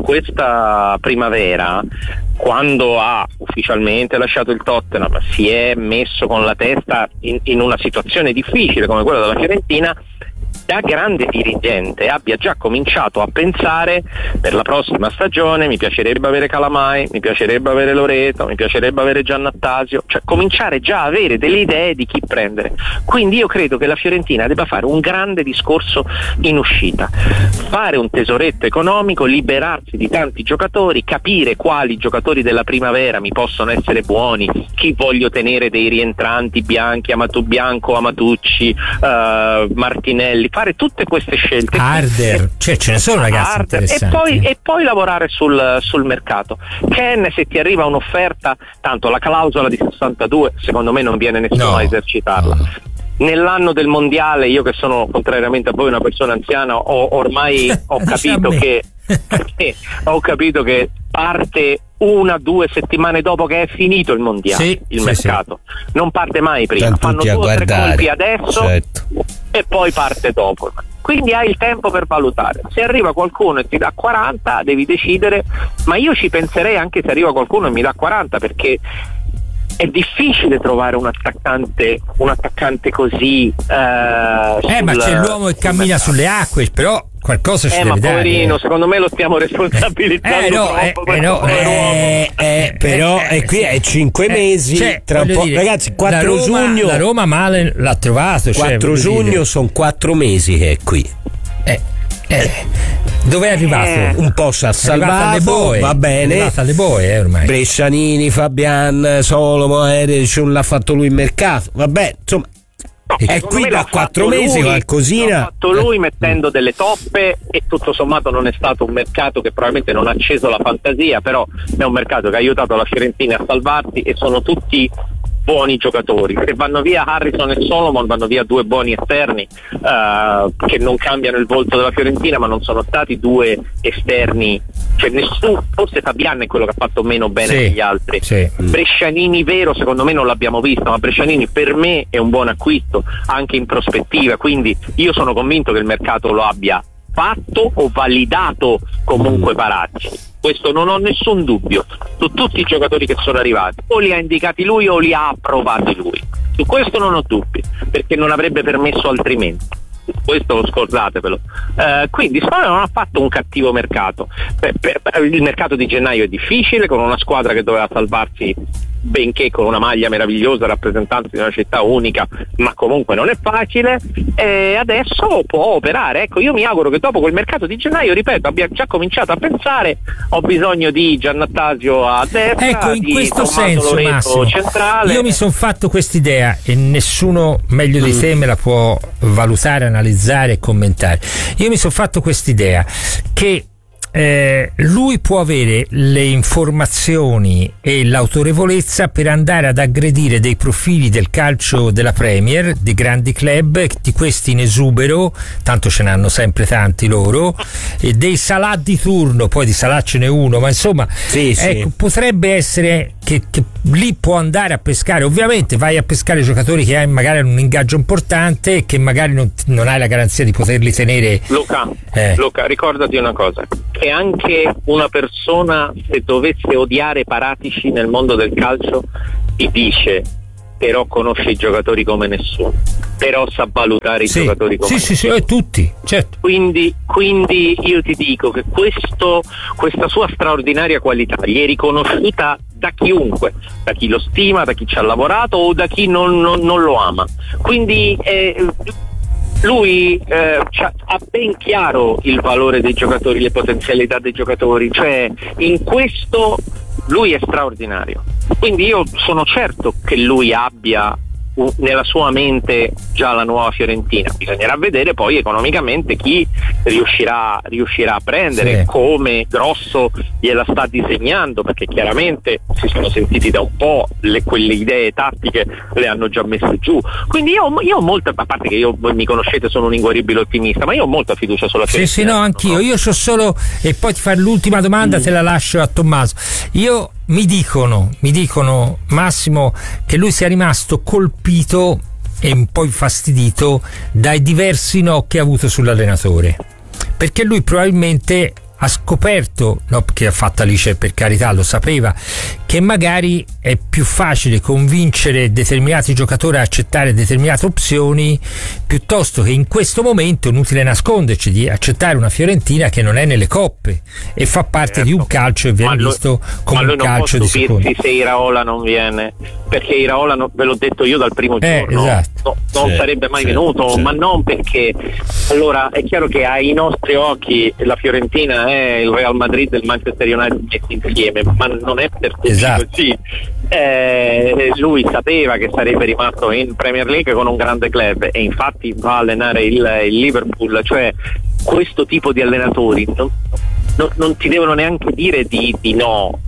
questa primavera, quando ha ufficialmente lasciato il Tottenham, si è messo con la testa in una situazione difficile come quella della Fiorentina, da grande dirigente abbia già cominciato a pensare per la prossima stagione: mi piacerebbe avere Calamai, mi piacerebbe avere Loreto, mi piacerebbe avere Giannattasio, cioè cominciare già a avere delle idee di chi prendere. Quindi io credo che la Fiorentina debba fare un grande discorso in uscita, fare un tesoretto economico, liberarsi di tanti giocatori, capire quali giocatori della primavera mi possono essere buoni, chi voglio tenere dei rientranti, Bianchi, Bianco, Amatucci, Martinelli, fare tutte queste scelte. Harder, cioè ce ne sono ragazzi interessanti. E poi lavorare sul mercato. Ken, se ti arriva un'offerta, tanto la clausola di 62 secondo me non viene nessuno a esercitarla. No. Nell'anno del mondiale, io che sono contrariamente a voi una persona anziana, ormai ho capito che parte 1-2 settimane dopo che è finito il mondiale, mercato. Non parte mai prima, fanno 2 o 3 colpi adesso, e poi parte dopo. Quindi hai il tempo per valutare. Se arriva qualcuno e ti dà 40, devi decidere, ma io ci penserei anche se arriva qualcuno e mi dà 40, perché è difficile trovare un attaccante così. Ma c'è l'uomo che cammina sulle acque, però qualcosa ci deve dare. Ma poverino, secondo me lo stiamo responsabilizzando però qui è 5 mesi, tra un po', ragazzi. 4 giugno la Roma male l'ha trovato, 4 giugno sono 4 mesi che è qui. Dove è arrivato? Un po' s'ha salvato, va bene. È arrivato alle boe ormai. Brescianini, Fabian, Solomon, l'ha fatto lui in mercato, vabbè, insomma. È qui da 4 mesi qualcosina. L'ha fatto lui mettendo delle toppe, e tutto sommato non è stato un mercato che probabilmente non ha acceso la fantasia, però è un mercato che ha aiutato la Fiorentina a salvarsi, e sono tutti buoni giocatori. Se vanno via Harrison e Solomon, vanno via due buoni esterni che non cambiano il volto della Fiorentina, ma non sono stati due esterni, cioè nessuno, forse Fabian è quello che ha fatto meno bene degli altri. Brescianini vero secondo me non l'abbiamo visto, ma Brescianini per me è un buon acquisto anche in prospettiva, quindi io sono convinto che il mercato lo abbia fatto o validato comunque Paratici. Questo non ho nessun dubbio. Su tutti i giocatori che sono arrivati, o li ha indicati lui o li ha approvati lui. Su questo non ho dubbi, perché non avrebbe permesso altrimenti. Questo scordatevelo. Quindi Spalletti non ha fatto un cattivo mercato. Il mercato di gennaio è difficile, con una squadra che doveva salvarsi, benché con una maglia meravigliosa, rappresentante di una città unica, ma comunque non è facile, e adesso può operare. Ecco, io mi auguro che dopo quel mercato di gennaio, ripeto, abbia già cominciato a pensare: ho bisogno di Giannattasio a destra, ecco, in di questo Tommaso senso, Loreto Massimo, centrale. io mi sono fatto quest'idea e nessuno meglio di te me la può valutare, analizzare e commentare. Io mi sono fatto quest'idea che lui può avere le informazioni e l'autorevolezza per andare ad aggredire dei profili del calcio della Premier, di grandi club, di questi in esubero, tanto ce n'hanno sempre tanti loro, e dei Salah di turno, poi di Salah ce n'è uno, ma insomma ecco, potrebbe essere che lì può andare a pescare. Ovviamente vai a pescare giocatori che hai magari un ingaggio importante e che magari non hai la garanzia di poterli tenere. Luca, ricordati una cosa, che anche una persona, se dovesse odiare Paratici nel mondo del calcio, ti dice: però conosce i giocatori come nessuno, però sa valutare i giocatori come nessuno. Tutti, certo. Quindi io ti dico che questa sua straordinaria qualità gli è riconosciuta da chiunque, da chi lo stima, da chi ci ha lavorato o da chi non lo ama. Quindi lui ha ben chiaro il valore dei giocatori, le potenzialità dei giocatori, cioè in questo lui è straordinario. Quindi io sono certo che lui abbia nella sua mente già la nuova Fiorentina. Bisognerà vedere poi economicamente chi riuscirà a prendere, come Grosso gliela sta disegnando, perché chiaramente si sono sentiti da un po', quelle idee tattiche le hanno già messe giù. Quindi io ho molta, a parte che voi mi conoscete, sono un inguaribile ottimista, ma io ho molta fiducia sulla Fiorentina. No, anch'io. Io c'ho solo, e poi ti fare l'ultima domanda, te la lascio a Tommaso. Mi dicono Massimo che lui sia rimasto colpito e un po' infastidito dai diversi no che ha avuto sull'allenatore, perché lui probabilmente ha scoperto, no, che ha fatto Alice, per carità, lo sapeva, che magari è più facile convincere determinati giocatori a accettare determinate opzioni piuttosto che in questo momento, inutile nasconderci, di accettare una Fiorentina che non è nelle coppe e fa parte di un calcio e viene visto come un calcio di seconda. Se Iraola non viene, perché Iraola ve l'ho detto io dal primo giorno, non sarebbe mai venuto, ma non perché, allora è chiaro che ai nostri occhi la Fiorentina è il Real Madrid e il Manchester United messi insieme, ma non è per tutti così. Lui sapeva che sarebbe rimasto in Premier League con un grande club e infatti va a allenare il Liverpool, cioè questo tipo di allenatori non ti devono neanche dire di no.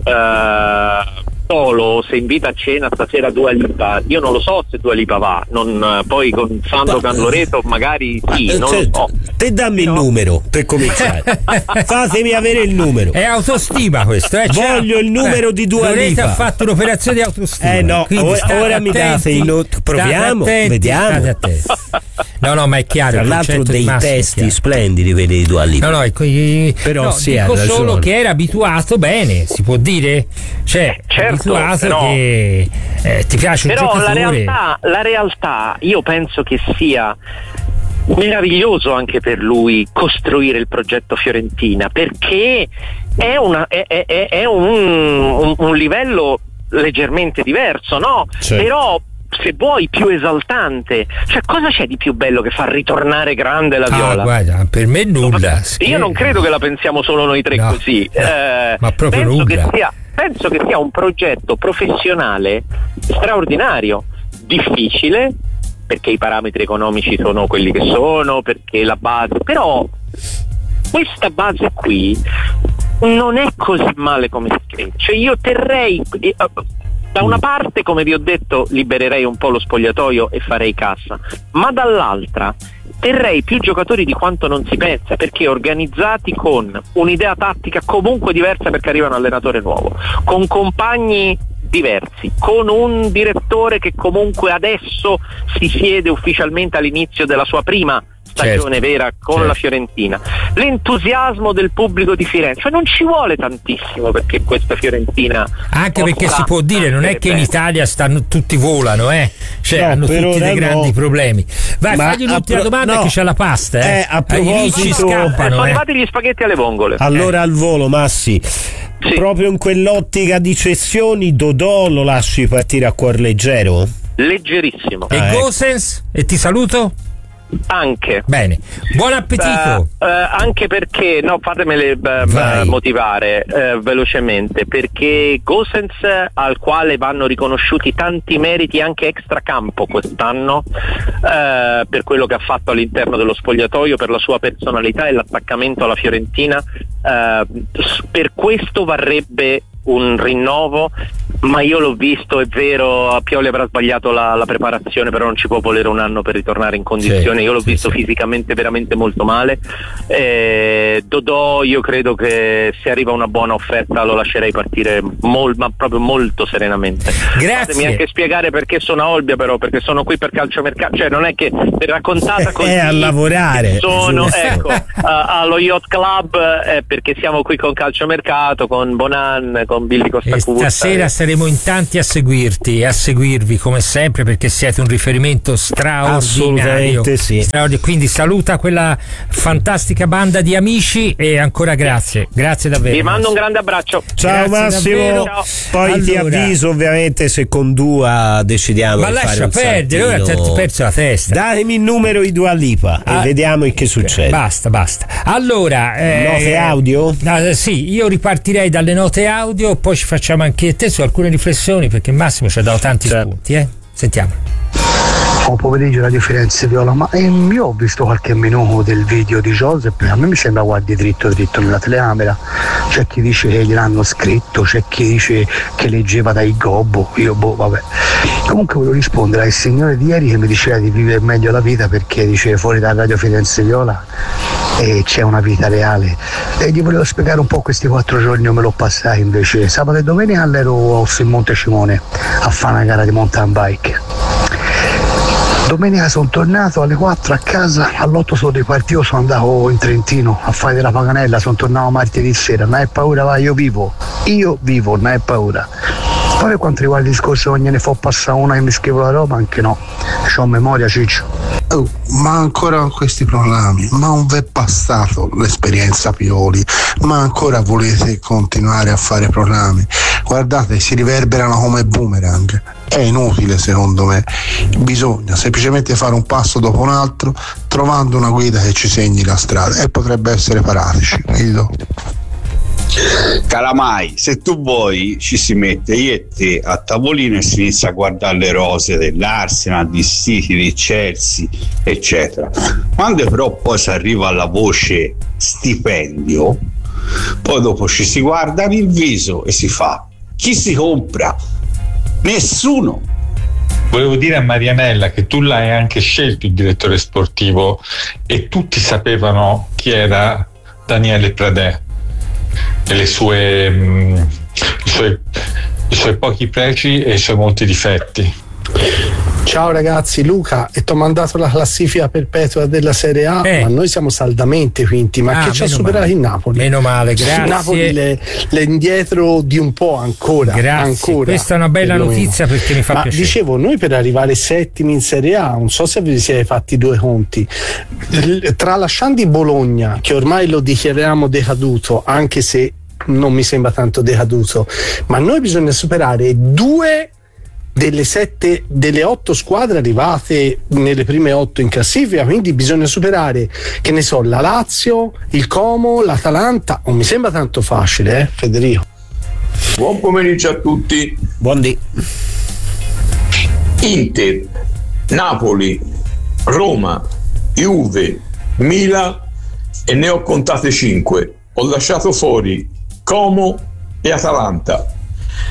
Solo se invita a cena stasera Dua Lipa, io non lo so se Dua Lipa va, poi con Sandro Canloreto magari non lo so. Te dammi il numero per cominciare. Fatemi avere il numero. È autostima questo, voglio il numero di Dua Lipa. Ha fatto un'operazione di autostima. Ora mi date il proviamo, vediamo. No, ma è chiaro. Tra l'altro dei testi splendidi vedi di Dua Lipa. Però dico solo che era abituato bene, si può dire, cioè che ti piace un giocatore. Però la realtà io penso che sia meraviglioso anche per lui costruire il progetto Fiorentina, perché è un livello leggermente diverso, no? Però se vuoi più esaltante, cioè cosa c'è di più bello che far ritornare grande la Viola? Guarda, per me nulla. Io non credo che la pensiamo solo noi tre così, ma proprio nulla. Penso che sia un progetto professionale straordinario, difficile perché i parametri economici sono quelli che sono, perché la base, però questa base qui non è così male come si crede. Cioè io terrei, Da una parte, come vi ho detto, libererei un po' lo spogliatoio e farei cassa, ma dall'altra terrei più giocatori di quanto non si pensa, perché organizzati con un'idea tattica comunque diversa, perché arriva un allenatore nuovo, con compagni diversi, con un direttore che comunque adesso si siede ufficialmente all'inizio della sua prima stagione vera con la Fiorentina, l'entusiasmo del pubblico di Firenze, cioè non ci vuole tantissimo perché questa Fiorentina, anche perché si può dire, non è che in Italia tutti volano, cioè hanno tutti dei grandi problemi. Vai, fagli l'ultima domanda, che c'è la pasta, a proposito, ci scappano, sono arrivati gli spaghetti alle vongole. Allora al volo, Massi, proprio in quell'ottica di cessioni, Dodò lo lasci partire a cuor leggero? Leggerissimo. E Gosens? E ti saluto? Anche. Bene, buon appetito. Anche perché, fatemele motivare velocemente, perché Gosens, al quale vanno riconosciuti tanti meriti anche extracampo quest'anno, per quello che ha fatto all'interno dello spogliatoio, per la sua personalità e l'attaccamento alla Fiorentina, per questo varrebbe un rinnovo, ma io l'ho visto, è vero, Pioli avrà sbagliato la preparazione, però non ci può volere un anno per ritornare in condizione. Io l'ho visto fisicamente veramente molto male. Dodò, io credo che se arriva una buona offerta lo lascerei partire ma proprio molto serenamente. Grazie. Fatemi anche spiegare perché sono a Olbia, però, perché sono qui per calciomercato, cioè non è che raccontata così è a lavorare, sono allo Yacht Club, perché siamo qui con calciomercato, con Bonan, con Billy Costacurta. E stasera saremo in tanti a seguirti e a seguirvi come sempre, perché siete un riferimento straordinario. Assolutamente sì. Quindi saluta quella fantastica banda di amici e ancora grazie davvero. Vi mando un grande abbraccio. Ciao Massimo. Ciao. Poi ti avviso ovviamente se con Dua decidiamo ma di fare lascia perdere, ora ti hai perso la testa. Datemi il numero di Dua Lipa e vediamo in che succede. Basta. Allora note audio? Sì, io ripartirei dalle note audio, poi ci facciamo anche te su alcune riflessioni, perché Massimo ci ha dato tanti spunti. Sentiamo. Buon pomeriggio Radio Firenze Viola, ma io ho visto qualche minuto del video di Joseph, a me mi sembra guardi dritto nella telecamera, c'è chi dice che gliel'hanno scritto, c'è chi dice che leggeva dai gobbo, vabbè. Comunque volevo rispondere al signore di ieri che mi diceva di vivere meglio la vita perché dice fuori da Radio Firenze Viola e c'è una vita reale, e gli volevo spiegare un po' questi 4 giorni io me l'ho passati invece. Sabato e domenica ero sul Monte Cimone a fare una gara di mountain bike. Domenica sono tornato alle 4 a casa, all'8 sono ripartito, sono andato in Trentino a fare della Paganella, sono tornato martedì sera, non hai paura, vai, io vivo, non hai paura. Poi per quanto riguarda il discorso che ne fo passare una e mi scrivo la roba, anche no, c'ho memoria ciccio. Ma ancora con questi proclami, ma non v'è passato l'esperienza Pioli, ma ancora volete continuare a fare proclami? Guardate, si riverberano come boomerang, è inutile secondo me, bisogna semplicemente fare un passo dopo un altro trovando una guida che ci segni la strada, e potrebbe essere Paratici, credo. Calamai, se tu vuoi ci si mette io e te a tavolino e si inizia a guardare le rose dell'Arsenal, di City, di Chelsea, eccetera. Quando però poi si arriva alla voce stipendio, poi dopo ci si guarda il viso e si fa: chi si compra? Nessuno. Volevo dire a Marianella che tu l'hai anche scelto il direttore sportivo e tutti sapevano chi era Daniele Pradè e i suoi pochi pregi e i suoi molti difetti. Ciao ragazzi, Luca, e ti ho mandato la classifica perpetua della Serie A, ma noi siamo saldamente quinti, ma che ci ha superato il Napoli. Meno male, grazie. Il Napoli le indietro di un po' ancora. Grazie, ancora, questa è una bella notizia perché mi fa piacere. Dicevo, noi per arrivare settimi in Serie A, non so se vi siete fatti 2 conti, tralasciando il Bologna, che ormai lo dichiariamo decaduto, anche se non mi sembra tanto decaduto, ma noi bisogna superare 2 delle 8 squadre arrivate nelle prime 8 in classifica, quindi bisogna superare, che ne so, la Lazio, il Como, l'Atalanta. Non mi sembra tanto facile, Federico. Buon pomeriggio a tutti. Buondì. Inter, Napoli, Roma, Juve, Milan, e ne ho contate 5. Ho lasciato fuori Como e Atalanta.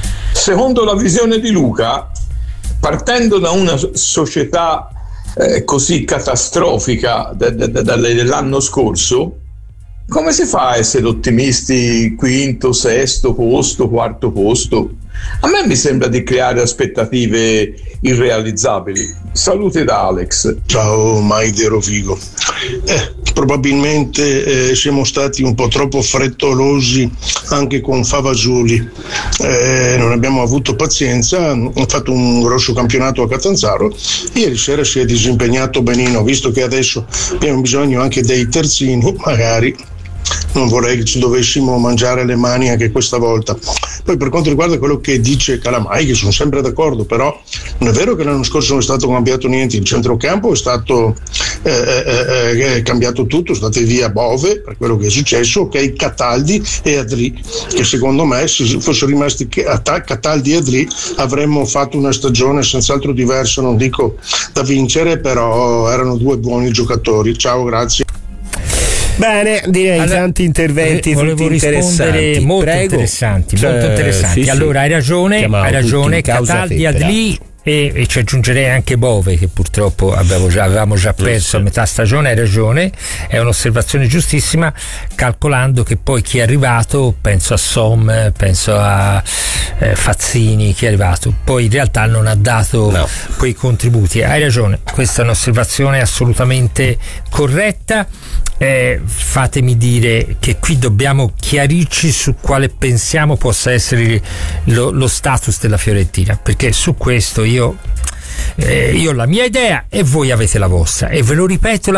secondo la visione di Luca, partendo da una società così catastrofica dell'anno scorso, come si fa a essere ottimisti quinto, sesto posto, quarto posto? A me mi sembra di creare aspettative irrealizzabili. Salute da Alex. Ciao Maide Rovigo. Probabilmente siamo stati un po' troppo frettolosi anche con Favasoli, non abbiamo avuto pazienza, ha fatto un grosso campionato a Catanzaro, ieri sera si è disimpegnato benino, visto che adesso abbiamo bisogno anche dei terzini, magari non vorrei che ci dovessimo mangiare le mani anche questa volta. Poi per quanto riguarda quello che dice Calamai, che sono sempre d'accordo, però non è vero che l'anno scorso non è stato cambiato niente, il centrocampo è stato cambiato tutto, sono stati via Bove per quello che è successo, ok, Cataldi e Adri, che secondo me se fossero rimasti Cataldi e Adri avremmo fatto una stagione senz'altro diversa, non dico da vincere, però erano due buoni giocatori. Ciao, grazie. Bene, direi tanti interventi tutti interessanti. Molto interessanti. Sì, allora hai ragione, Cataldi, Adli e ci aggiungerei anche Bove, che purtroppo avevamo già perso a metà stagione. Hai ragione, è un'osservazione giustissima, calcolando che poi chi è arrivato, penso a Som, penso a Fazzini, chi è arrivato poi in realtà non ha dato quei contributi. Hai ragione, questa è un'osservazione assolutamente corretta. Fatemi dire che qui dobbiamo chiarirci su quale pensiamo possa essere lo status della Fiorentina, perché su questo io ho la mia idea e voi avete la vostra, e ve lo ripeto